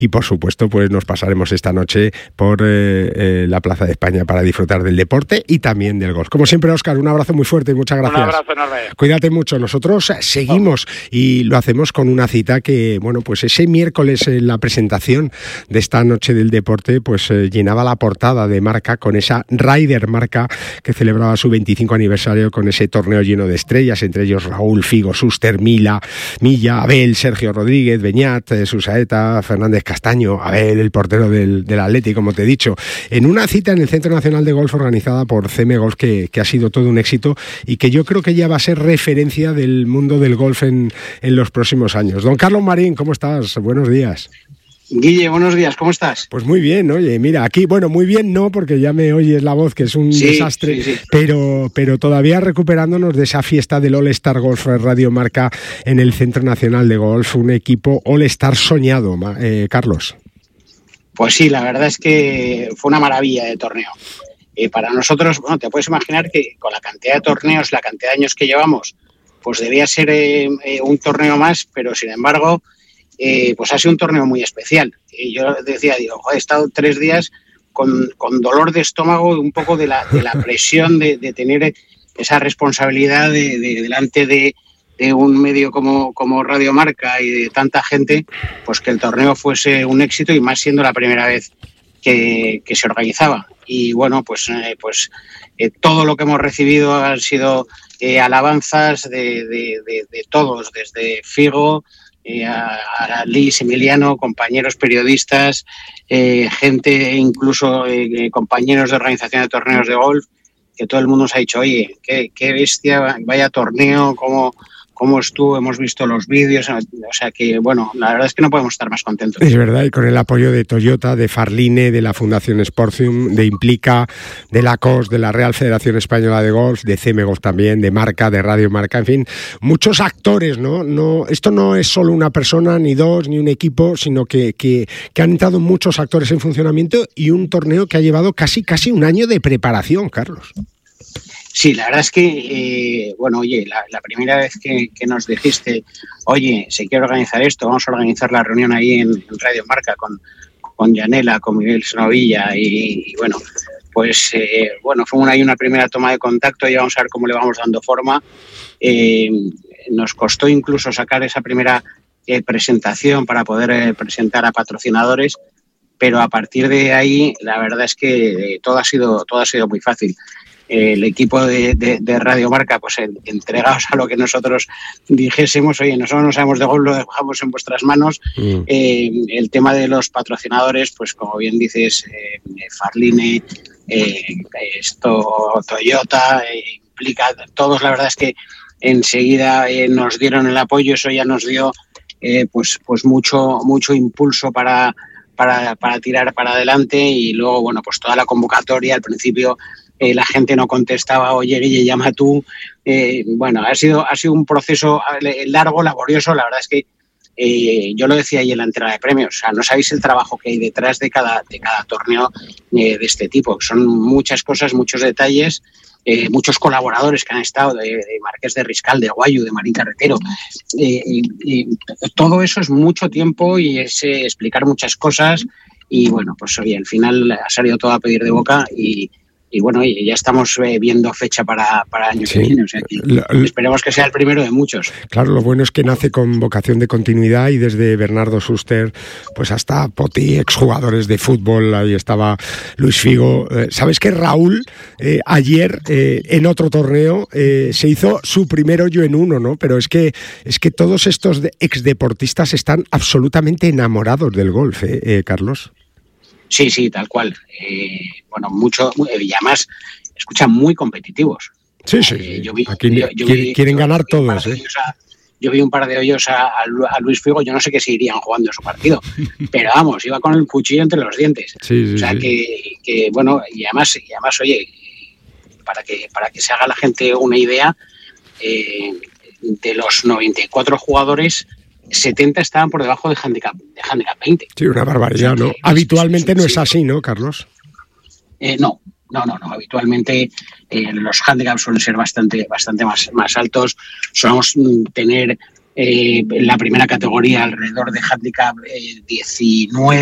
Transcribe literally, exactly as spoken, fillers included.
Y por supuesto, pues nos pasaremos esta noche por eh, eh, la Plaza de España para disfrutar del deporte y también del golf. Como siempre, Óscar, un abrazo muy fuerte y muchas gracias. Un abrazo enorme. Cuídate mucho. Nosotros seguimos y lo hacemos con una cita que, bueno, pues ese miércoles en la presentación de esta noche del deporte, pues eh, llenaba la portada de Marca con esa Ryder Marca que celebraba su veinticinco aniversario con ese torneo lleno de estrellas, entre ellos Raúl, Figo, Suster, Mila, Milla, Abel, Sergio Rodríguez, Beñat, eh, Susaeta, Fernández Castaño, Abel, el portero del, del Atleti, como te he dicho, en una cita en el Centro Nacional de Golf organizada por C M Golf, que, que ha sido todo un éxito y que yo creo que ya va a ser referencia del mundo del golf en, en los próximos años. Don Carlos Marín, ¿cómo estás? Buenos días. Guille, buenos días, ¿cómo estás? Pues muy bien, oye, mira, aquí, bueno, muy bien no, porque ya me oyes la voz, que es un sí, desastre, sí, sí. Pero, pero todavía recuperándonos de esa fiesta del All Star Golf Radio Marca en el Centro Nacional de Golf, un equipo All Star soñado, eh, Carlos. Pues sí, la verdad es que fue una maravilla de torneo. Eh, para nosotros, bueno, te puedes imaginar que con la cantidad de torneos, la cantidad de años que llevamos, pues debía ser eh, eh, un torneo más, pero sin embargo... Eh, pues ha sido un torneo muy especial. Y yo decía, digo, joder, he estado tres días con, con dolor de estómago y un poco de la, de la presión de, de tener esa responsabilidad de, de, delante de, de un medio como, como Radio Marca y de tanta gente, pues que el torneo fuese un éxito y más siendo la primera vez que, que se organizaba. Y bueno, pues, eh, pues eh, todo lo que hemos recibido han sido eh, alabanzas de, de, de, de todos, desde Figo, Eh, a, a Liz, Emiliano, compañeros periodistas, eh, gente, incluso eh, compañeros de organización de torneos de golf, que todo el mundo nos ha dicho, oye, qué, qué bestia, vaya torneo, cómo, cómo estuvo, hemos visto los vídeos, o sea que, bueno, la verdad es que no podemos estar más contentos. Es verdad, y con el apoyo de Toyota, de Farline, de la Fundación Sportium, de Implica, de la C O S, de la Real Federación Española de Golf, de C M Golf también, de Marca, de Radio Marca, en fin, muchos actores, ¿no? no esto no es solo una persona, ni dos, ni un equipo, sino que, que, que han entrado muchos actores en funcionamiento y un torneo que ha llevado casi, casi un año de preparación, Carlos. Sí, la verdad es que, eh, bueno, oye, la, la primera vez que, que nos dijiste, oye, se quiere organizar esto, vamos a organizar la reunión ahí en, en Radio Marca con, con Yanela, con Miguel Sonovilla y, y bueno, pues, eh, bueno, fue una, una primera toma de contacto y vamos a ver cómo le vamos dando forma. Eh, nos costó incluso sacar esa primera eh, presentación para poder eh, presentar a patrocinadores, pero a partir de ahí, la verdad es que eh, todo ha sido, todo ha sido muy fácil. El equipo de, de, de Radio Marca, pues entregados a lo que nosotros dijésemos, oye, nosotros no sabemos de golf, lo dejamos en vuestras manos. Mm. Eh, el tema de los patrocinadores, pues como bien dices, eh, Farline, eh, esto, Toyota, eh, Implica, todos, la verdad es que enseguida eh, nos dieron el apoyo, eso ya nos dio eh, pues, pues mucho, mucho impulso para, para, para tirar para adelante y luego, bueno, pues toda la convocatoria al principio. Eh, la gente no contestaba, oye, Guille, llama tú. Eh, bueno, ha sido, ha sido un proceso largo, laborioso. La verdad es que eh, yo lo decía ahí en la entrega de premios. O sea, no sabéis el trabajo que hay detrás de cada, de cada torneo eh, de este tipo. Son muchas cosas, muchos detalles, eh, muchos colaboradores que han estado, de, de Marqués de Riscal, de Guayu, de Marín Carretero. Eh, y, y todo eso es mucho tiempo y es eh, explicar muchas cosas. Y bueno, pues oye, al final ha salido todo a pedir de boca y Y bueno, ya estamos eh, viendo fecha para, para el año sí. que viene, o sea que lo, esperemos que sea el primero de muchos. Claro, lo bueno es que nace con vocación de continuidad y desde Bernardo Suster, pues hasta Poti, exjugadores de fútbol, ahí estaba Luis Figo. Eh, ¿Sabes que Raúl eh, ayer eh, en otro torneo eh, se hizo su primer hoyo en uno, ¿no? Pero es que, es que todos estos de, exdeportistas están absolutamente enamorados del golf, ¿eh, eh, Carlos? Sí, sí, tal cual. Eh, bueno, mucho, y además, escuchan muy competitivos. Sí, sí, eh, yo vi, aquí yo, yo quieren, vi, quieren yo, ganar yo todos. ¿eh? A, yo vi un par de hoyos a, a Luis Figo, yo no sé qué se irían jugando su partido, pero vamos, iba con el cuchillo entre los dientes. Sí, sí, o sea, sí. que, que, bueno, y además, y además, oye, para que, para que se haga la gente una idea, eh, de los noventa y cuatro jugadores, setenta estaban por debajo de handicap, de handicap veinte. Sí, una barbaridad, o sea, ¿no? Habitualmente no es así, ¿no, Carlos? Eh, no, no, no, no. Habitualmente eh, los handicaps suelen ser bastante, bastante más, más altos. Solemos tener eh, en la primera categoría alrededor de handicap eh, diecinueve.